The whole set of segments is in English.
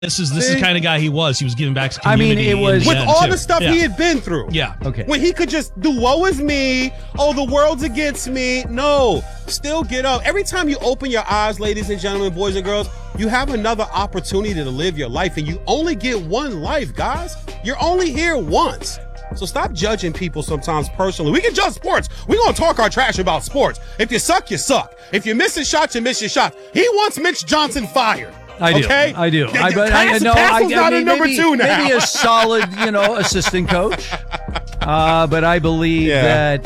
This is the kind of guy he was. He was giving back to community. I mean, it was with all too. the stuff he had been through. Yeah. Okay. When he could just do woe is me. Oh, the world's against me. No, still get up. Every time you open your eyes, ladies and gentlemen, boys and girls, you have another opportunity to live your life, and you only get one life, guys. You're only here once. So stop judging people sometimes personally. We can judge sports. We're going to talk our trash about sports. If you suck, you suck. If you're missing shots, you miss your shots. He wants Mitch Johnson fired. I do. Okay? I do. Cassel's not a number two now. Maybe a solid, assistant coach. But I believe that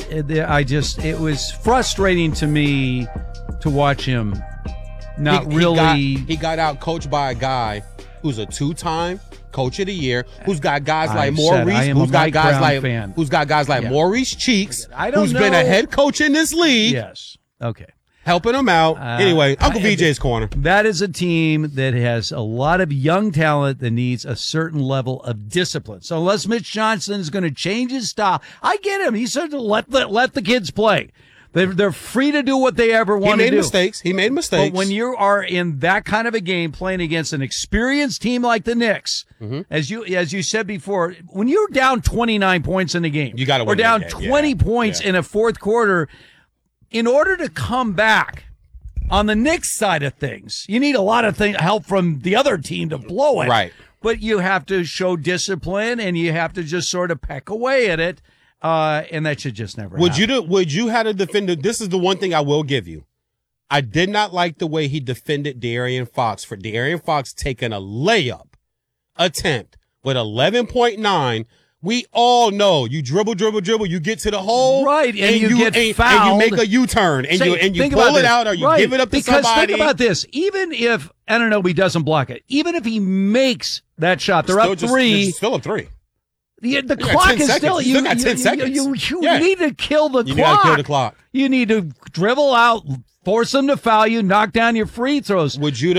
it was frustrating to me to watch him not really. He got out coached by a guy who's a two-time coach of the year, who's got guys like Maurice, who's got guys like Maurice Cheeks, who's been a head coach in this league. Yes. Okay. Helping him out. Anyway, Uncle VJ's corner. That is a team that has a lot of young talent that needs a certain level of discipline. So unless Mitch Johnson is going to change his style, I get him. He said to let the kids play. They're free to do what they ever want to do. He made mistakes. But when you are in that kind of a game playing against an experienced team like the Knicks, as you said before, when you're down 29 points in the game, you got to win. Or down 20 points in a fourth quarter, in order to come back on the Knicks side of things, you need a lot of help from the other team to blow it. Right. But you have to show discipline, and you have to just sort of peck away at it. And that should just never happen. Would you have to defend it? This is the one thing I will give you. I did not like the way he defended De'Aaron Fox for De'Aaron Fox taking a layup attempt with 11.9. We all know you dribble, you get to the hole, right, and you get fouled, and you make a U-turn, and you pull it out, or you give it up to somebody. Because think about this: even if Anunoby doesn't block it, even if he makes that shot, they're up three. Still up three. The clock is still. You got 10 seconds. You need to kill the clock. You got to kill the clock. You need to dribble out, force them to foul you, knock down your free throws. Would you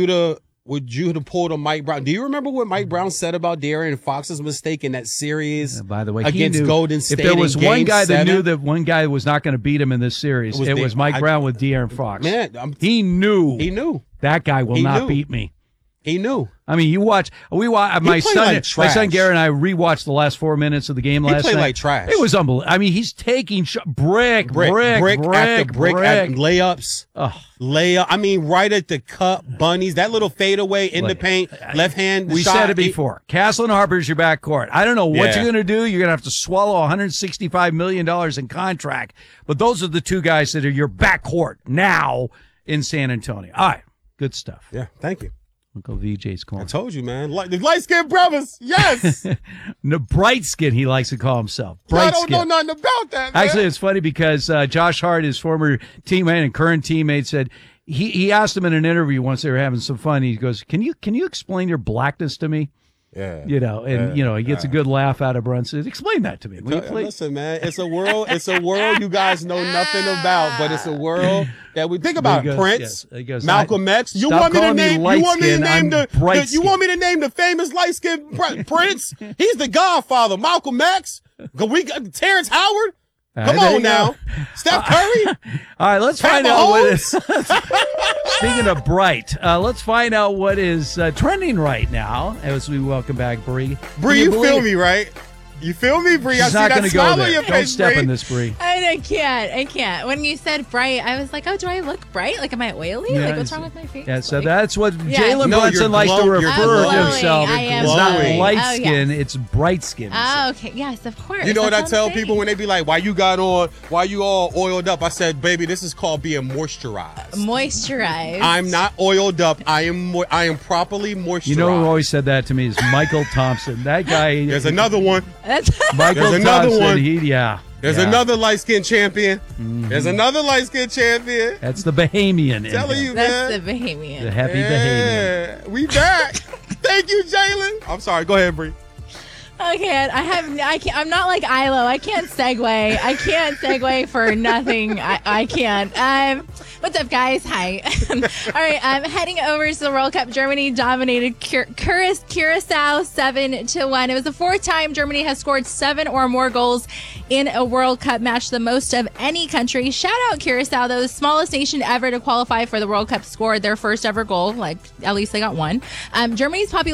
have pulled a Mike Brown? Do you remember what Mike Brown said about De'Aaron Fox's mistake in that series? By the way, against Golden State. If there was one guy that knew that one guy was not going to beat him in this series, it was Mike Brown with De'Aaron Fox. Man, he knew. He knew that guy will not beat me. He knew. I mean, my son Garrett and I rewatched the last 4 minutes of the game last night. He played like trash. It was unbelievable. I mean, he's taking brick after layups. Layup. I mean, right at the cup, bunnies. That little fadeaway in the paint, left hand. We said it before. Castle and Harper's your backcourt. I don't know what you're going to do. You're going to have to swallow $165 million in contract. But those are the two guys that are your backcourt now in San Antonio. All right. Good stuff. Yeah. Thank you. Uncle VJ's corner. I told you, man. The light-skinned brothers. Yes. The bright skin, he likes to call himself. Bright I don't know nothing about that, man. Actually, it's funny because Josh Hart, his former teammate and current teammate, said he asked him in an interview once they were having some fun. He goes, "Can you explain your blackness to me?" Yeah. He gets a good laugh out of Brunson. Explain that to me. Listen, man, it's a world you guys know nothing about, but it's a world that we think about. Prince, Malcolm X. You want me to name the famous light-skinned Prince? He's the Godfather. Malcolm X. We got Terrence Howard. Come on now. Steph Curry. All right, let's find out what is. Speaking of bright, let's find out what is trending right now as we welcome back Bree. Bree, you feel me, right? You feel me, Bree? She's not going to go there. Don't step in this, Bree. I can't. When you said bright, I was like, oh, do I look bright? Like, am I oily? Yeah, like, what's wrong with my face? Yeah, so that's what Jalen Brunson likes to refer to himself. It's not light skin, it's bright skin. Oh, okay. Yes, of course. You know what I tell people when they be like, why you all oiled up? I said, baby, this is called being moisturized. Moisturized. I'm not oiled up. I am properly moisturized. You know who always said that to me is Michael Thompson. That guy. There's another one. Michael There's Thompson, another one. There's another light-skinned champion. Mm-hmm. There's another light-skinned champion. That's the Bahamian. Telling you, man. That's the Bahamian. The happy Bahamian. We back. Thank you, Jalen. I'm sorry. Go ahead, Bree. Okay, I'm not like ILO. I can't segue for nothing. I can't. What's up, guys? Hi. All right, heading over to the World Cup. Germany dominated Curacao 7-1. It was the fourth time Germany has scored 7 or more goals in a World Cup match, the most of any country. Shout out Curacao, though, the smallest nation ever to qualify for the World Cup, scored their first ever goal. Like, at least they got one. Germany's population